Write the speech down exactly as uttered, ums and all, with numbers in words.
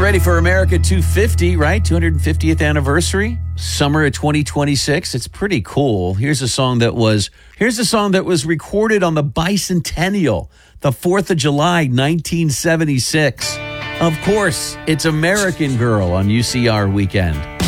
ready for America two fifty, right? two hundred fiftieth anniversary, summer of twenty twenty-six. It's pretty cool. Here's a song that was here's a song that was recorded on the bicentennial, the fourth of July, nineteen seventy-six. Of course, it's American Girl on U C R Weekend.